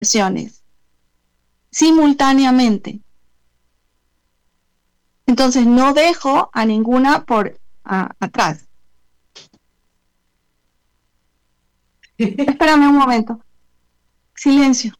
versiones simultáneamente. Entonces no dejo a ninguna por atrás. Espérame un momento. Silencio.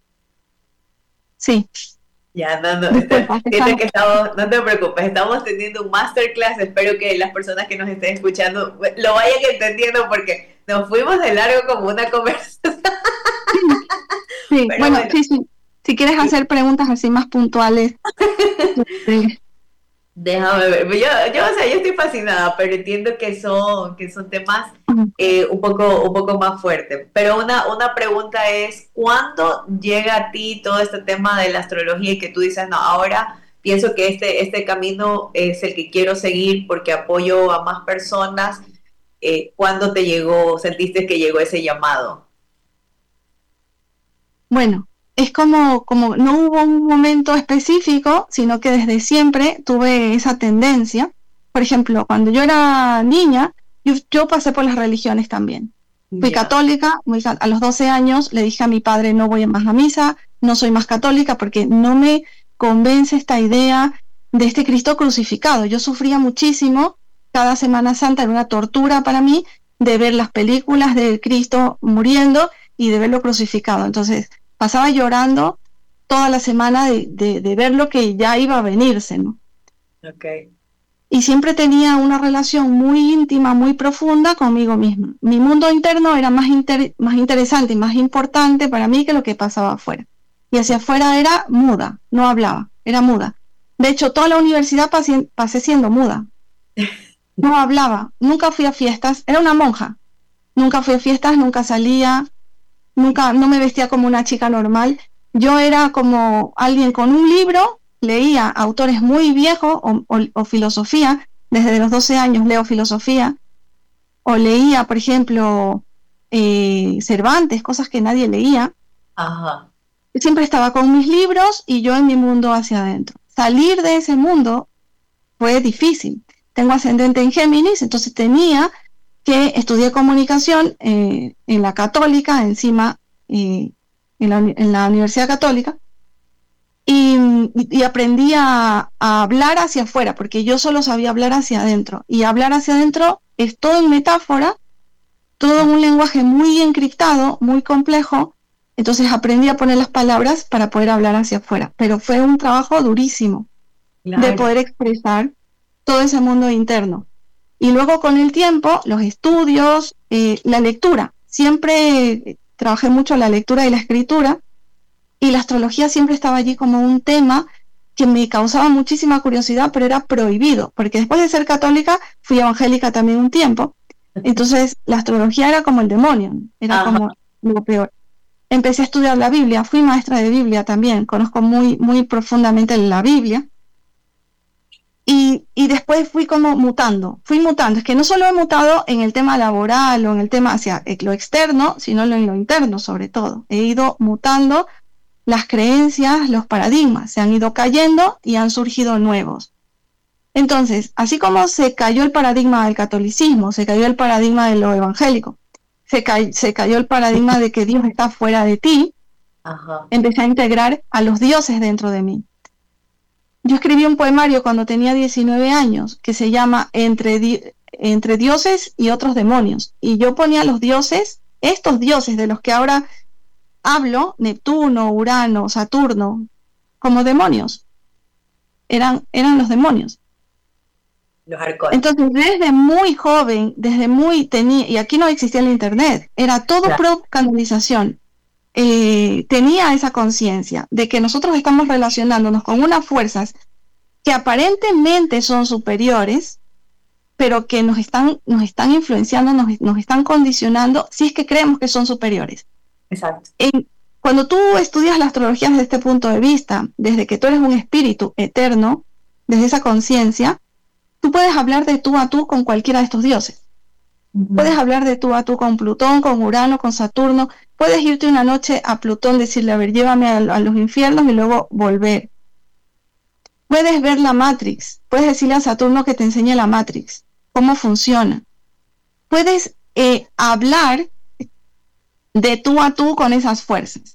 Sí. Ya, no, Disculpa, no te preocupes, estamos teniendo un masterclass. Espero que las personas que nos estén escuchando lo vayan entendiendo porque nos fuimos de largo como una conversación. Sí, Pero bueno, bueno. sí. Si quieres hacer preguntas así más puntuales. Sí. Déjame ver. O sea, yo estoy fascinada, pero entiendo que son temas un poco más fuertes. Pero una pregunta es, ¿cuándo llega a ti todo este tema de la astrología y que tú dices, no, ahora pienso que este camino es el que quiero seguir porque apoyo a más personas? ¿Cuándo te llegó, sentiste que llegó ese llamado? Bueno, es como no hubo un momento específico, sino que desde siempre tuve esa tendencia. Por ejemplo, cuando yo era niña, yo pasé por las religiones también. Fui católica, a los 12 años le dije a mi padre, no voy más a misa, no soy más católica porque no me convence esta idea de este Cristo crucificado. Yo sufría muchísimo, cada Semana Santa era una tortura para mí de ver las películas de Cristo muriendo y de verlo crucificado. Entonces pasaba llorando toda la semana de ver lo que ya iba a venirse, ¿no? Okay. Y siempre tenía una relación muy íntima, muy profunda conmigo misma. Mi mundo interno era más interesante y más importante para mí que lo que pasaba afuera. Y hacia afuera era muda, no hablaba, era muda. De hecho, toda la universidad pasé siendo muda. No hablaba, nunca fui a fiestas, era una monja. Nunca fui a fiestas, nunca salía, no me vestía como una chica normal. Yo era como alguien con un libro, leía autores muy viejos o filosofía. Desde los 12 años leo filosofía. O leía, por ejemplo, Cervantes, cosas que nadie leía. Ajá. Siempre estaba con mis libros y yo en mi mundo hacia adentro. Salir de ese mundo fue difícil. Tengo ascendente en Géminis, entonces tenía que estudié comunicación en la Católica, encima en la Universidad Católica, y aprendí a hablar hacia afuera, porque yo solo sabía hablar hacia adentro, y hablar hacia adentro es todo en metáfora, todo en un lenguaje muy encriptado, muy complejo. Entonces aprendí a poner las palabras para poder hablar hacia afuera, pero fue un trabajo durísimo de poder expresar todo ese mundo interno. Y luego con el tiempo, los estudios, la lectura. Siempre trabajé mucho la lectura y la escritura, y la astrología siempre estaba allí como un tema que me causaba muchísima curiosidad, pero era prohibido, porque después de ser católica fui evangélica también un tiempo. Entonces la astrología era como el demonio, era como lo peor. Empecé a estudiar la Biblia, fui maestra de Biblia también, conozco muy, muy profundamente la Biblia. Y después fui mutando, es que no solo he mutado en el tema laboral o en el tema hacia lo externo, sino en lo interno sobre todo. He ido mutando las creencias, los paradigmas, se han ido cayendo y han surgido nuevos. Entonces, así como se cayó el paradigma del catolicismo, se cayó el paradigma de lo evangélico, se cayó el paradigma de que Dios está fuera de ti, empecé a integrar a los dioses dentro de mí. Yo escribí un poemario cuando tenía 19 años que se llama Entre dioses y otros demonios. Y yo ponía los dioses, estos dioses de los que ahora hablo, Neptuno, Urano, Saturno, como demonios. Eran los demonios. Los arcones. Entonces, desde muy joven, y aquí no existía el internet, era todo pro canalización. Tenía esa conciencia de que nosotros estamos relacionándonos con unas fuerzas que aparentemente son superiores, pero que nos están influenciando, nos están condicionando, si es que creemos que son superiores. Exacto. Cuando tú estudias la astrología desde este punto de vista, desde que tú eres un espíritu eterno, desde esa conciencia, tú puedes hablar de tú a tú con cualquiera de estos dioses. Puedes hablar de tú a tú con Plutón, con Urano, con Saturno. Puedes irte una noche a Plutón, decirle, a ver, llévame a los infiernos y luego volver. Puedes ver la Matrix. Puedes decirle a Saturno que te enseñe la Matrix, cómo funciona. Puedes hablar de tú a tú con esas fuerzas.